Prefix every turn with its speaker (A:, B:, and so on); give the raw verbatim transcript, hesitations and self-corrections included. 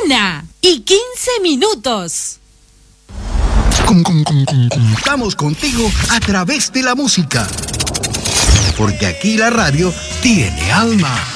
A: Una y quince minutos.
B: Estamos contigo a través de la música. Porque aquí la radio tiene alma.